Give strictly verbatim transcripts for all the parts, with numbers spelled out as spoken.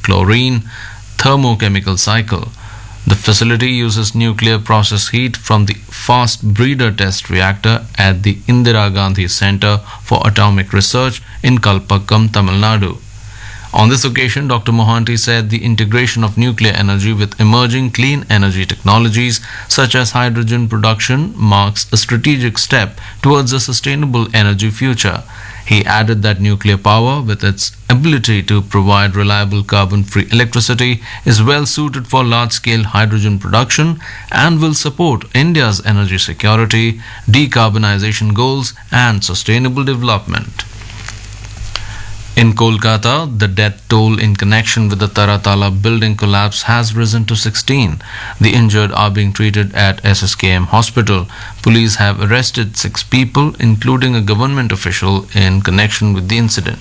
chlorine thermochemical cycle. The facility uses nuclear process heat from the fast breeder test reactor at the Indira Gandhi Center for Atomic Research in Kalpakkam, Tamil Nadu. On this occasion, Doctor Mohanty said the integration of nuclear energy with emerging clean energy technologies such as hydrogen production marks a strategic step towards a sustainable energy future. He added that nuclear power, with its ability to provide reliable carbon-free electricity, is well suited for large-scale hydrogen production and will support India's energy security, decarbonization goals and sustainable development. In Kolkata, the death toll in connection with the Taratala building collapse has risen to sixteen. The injured are being treated at S S K M hospital. Police have arrested six people, including a government official, in connection with the incident.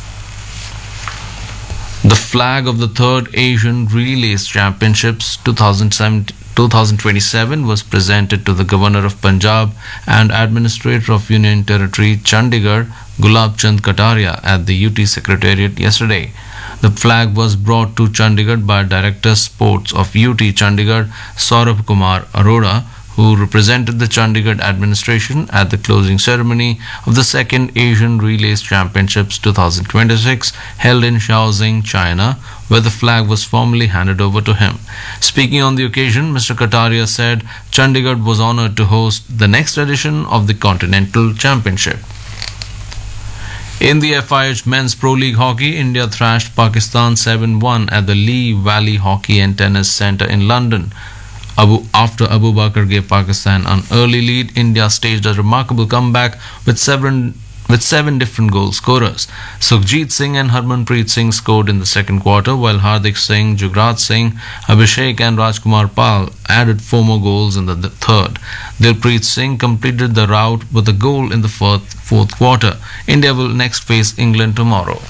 The flag of the third Asian Relays Championships twenty twenty-seven was presented to the Governor of Punjab and Administrator of Union Territory Chandigarh, Gulab Chand Kataria, at the U T Secretariat yesterday. The flag was brought to Chandigarh by Director Sports of U T Chandigarh, Saurabh Kumar Arora, who represented the Chandigarh administration at the closing ceremony of the second Asian Relays Championships twenty twenty-six held in Shaoxing, China, where the flag was formally handed over to him. Speaking on the occasion, Mister Kataria said Chandigarh was honoured to host the next edition of the Continental Championship. In the F I H Men's Pro League Hockey, India thrashed Pakistan seven one at the Lee Valley Hockey and Tennis Centre in London. Abu, after Abu Bakr gave Pakistan an early lead, India staged a remarkable comeback with seven with seven different goal scorers. Sukhjit Singh and Harmanpreet Singh scored in the second quarter, while Hardik Singh, Jugraj Singh, Abhishek and Rajkumar Pal added four more goals in the third. Dilpreet Singh completed the rout with a goal in the fourth, fourth quarter. India will next face England tomorrow.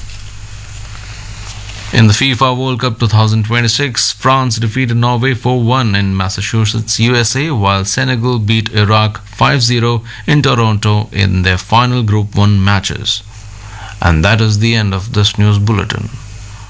In the FIFA World Cup twenty twenty-six, France defeated Norway four one in Massachusetts, U S A, while Senegal beat Iraq five zero in Toronto in their final Group one matches. And that is the end of this news bulletin.